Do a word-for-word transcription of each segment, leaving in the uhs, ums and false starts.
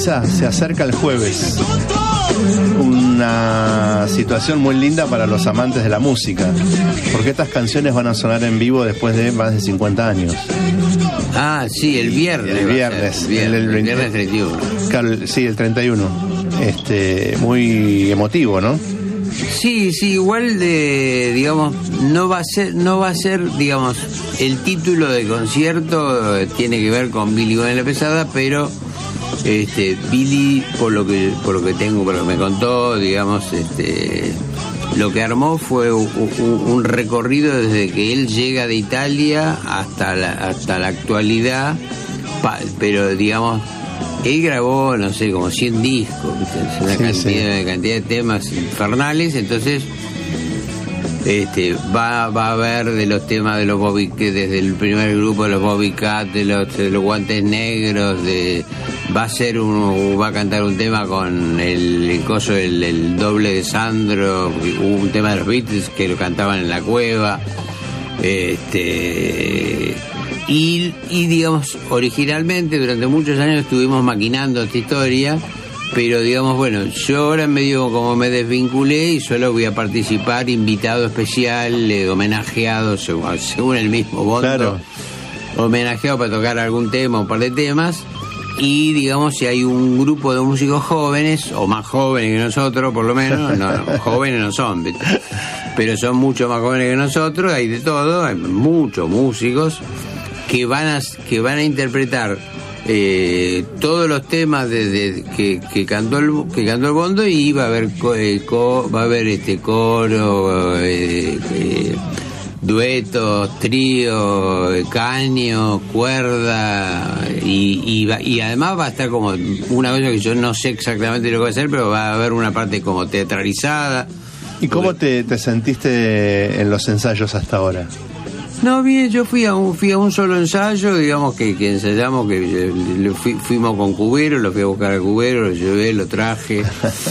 Elisa, se acerca el jueves. Una situación muy linda para los amantes de la música, porque estas canciones van a sonar en vivo después de más de cincuenta años. Ah, sí, el viernes. El viernes. El viernes, el, el, el viernes treinta y uno. Claro, sí, el treinta y uno. Este, muy emotivo, ¿no? Sí, sí, igual de, digamos, no va a ser, no va a ser, digamos, el título de concierto eh, tiene que ver con Billy con la pesada, pero este Billy, por lo que por lo que tengo, por lo que me contó, digamos, este lo que armó fue un, un recorrido desde que él llega de Italia hasta la, hasta la actualidad, pa, pero digamos, él grabó, no sé, como cien discos, ¿viste? Una sí, cantidad, sí. cantidad de temas infernales, entonces este va va a haber de los temas de los Bobby, que desde el primer grupo de los Bobby Cat, de los, de los Guantes Negros, de va a ser un, va a cantar un tema con el, el coso, el, el doble de Sandro, un tema de los Beatles que lo cantaban en la cueva, este y, y digamos, originalmente durante muchos años estuvimos maquinando esta historia, pero digamos, bueno, yo ahora medio como me desvinculé y solo voy a participar invitado especial, eh, homenajeado según, según el mismo Bondo, claro. Homenajeado para tocar algún tema, un par de temas. Y digamos, si hay un grupo de músicos jóvenes, o más jóvenes que nosotros, por lo menos, no, no jóvenes no son, ¿viste? Pero son mucho más jóvenes que nosotros, hay de todo, hay muchos músicos que van a, que van a interpretar eh, todos los temas de, de, que, que cantó el que cantó el Bondo, y va a haber co, eh, co, va a haber este coro, eh, eh, duetos, tríos, caño, cuerda, y, y, y además va a estar como una cosa que yo no sé exactamente lo que va a hacer, pero va a haber una parte como teatralizada. ¿Y cómo te, te sentiste en los ensayos hasta ahora? No, bien, yo fui a un fui a un solo ensayo, digamos que, que ensayamos, que lo fui, fuimos con Cubero, lo fui a buscar a Cubero, lo llevé, lo traje.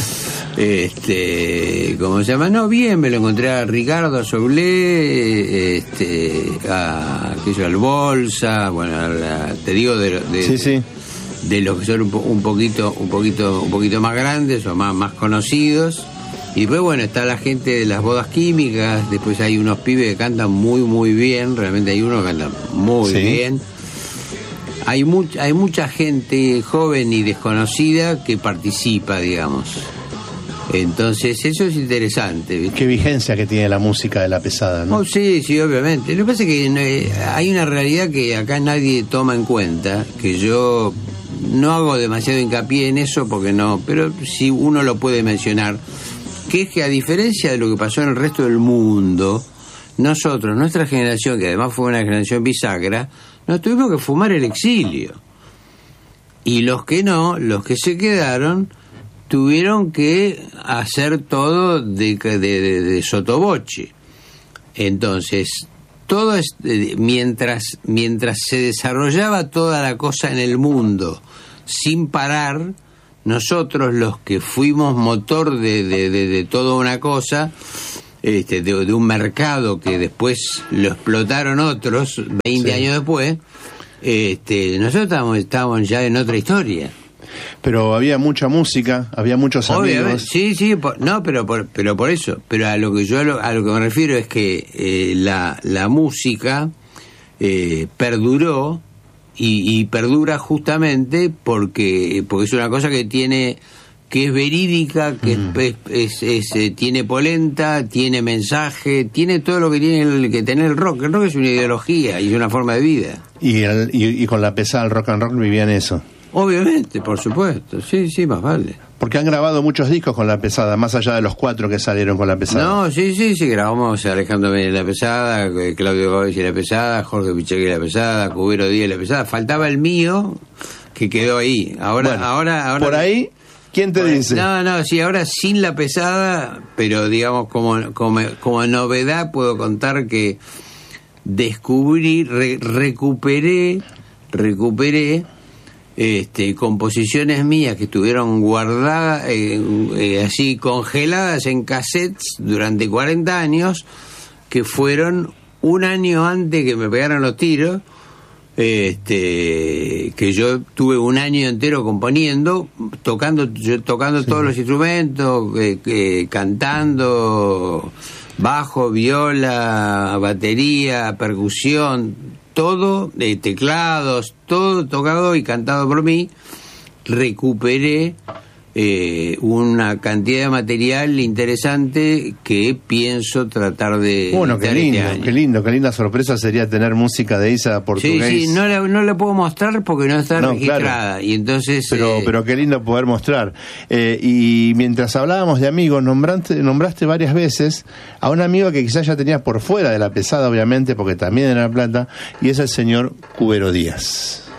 Este, ¿cómo se llama? No, bien, me lo encontré a Ricardo, a Soblé, este, a aquello, al Bolsa, bueno, a la, te digo de, de, sí, sí. de, de los que son un, po, un poquito, un poquito, un poquito más grandes o más, más conocidos. Y después, bueno, está la gente de las bodas químicas, después hay unos pibes que cantan muy, muy bien, realmente hay uno que canta muy sí. bien. Hay, much, hay mucha gente joven y desconocida que participa, digamos. Entonces, eso es interesante, ¿viste? Qué vigencia que tiene la música de la pesada, ¿no? Oh, sí, sí, obviamente. Lo que pasa es que eh, hay una realidad que acá nadie toma en cuenta, que yo no hago demasiado hincapié en eso porque no, pero sí uno lo puede mencionar, que es que a diferencia de lo que pasó en el resto del mundo, nosotros, nuestra generación, que además fue una generación bisagra, nos tuvimos que fumar el exilio. Y los que no, los que se quedaron, tuvieron que hacer todo de, de, de, de sotoboche. Entonces, todo es, mientras, mientras se desarrollaba toda la cosa en el mundo sin parar, nosotros los que fuimos motor de, de, de, de toda una cosa, este, de, de un mercado que después lo explotaron otros veinte sí. años después, este, nosotros estábamos, estábamos ya en otra historia. Pero había mucha música, había muchos Obviamente, amigos. sí, sí, por, no, pero por, pero por eso. Pero a lo que yo a lo, a lo que me refiero es que eh, la, la música eh, perduró y, y perdura justamente porque porque es una cosa que tiene que es verídica, que mm. es, es, es, es tiene polenta, tiene mensaje, tiene todo lo que tiene el, que tener el rock. El rock es una ideología y es una forma de vida. Y, el, y, y con la pesada el rock and roll vivían eso. Obviamente, por supuesto, sí, sí, más vale. Porque han grabado muchos discos con la pesada, más allá de los cuatro que salieron con la pesada. No, sí, sí, sí, grabamos Alejandro Menem la pesada, Claudio Gávez y la pesada, Jorge Pichegui la pesada, Cubero Díaz la pesada. Faltaba el mío, que quedó ahí. Ahora, bueno, ahora, ahora. Por ahí, ¿quién te por, dice? No, no, sí, ahora sin la pesada, pero digamos como, como, como novedad puedo contar que descubrí, re, recuperé, recuperé. Este, composiciones mías que estuvieron guardadas, eh, eh, así congeladas en cassettes durante cuarenta años, que fueron un año antes que me pegaran los tiros, este que yo tuve un año entero componiendo, tocando yo, tocando sí. todos los instrumentos, eh, eh, cantando, bajo, viola, batería, percusión, todo, eh, teclados, todo tocado y cantado por mí. Recuperé eh, una cantidad de material interesante que pienso tratar de... Bueno, qué lindo, este qué lindo, qué linda sorpresa sería tener música de Isa portugués. Sí, sí, no la, no la puedo mostrar porque no está no, registrada. Claro. Y entonces... Pero, eh... pero qué lindo poder mostrar. Eh, y mientras hablábamos de amigos, nombraste, nombraste varias veces a un amigo que quizás ya tenías por fuera de la pesada, obviamente, porque también era La Plata, y es el señor Cubero Díaz.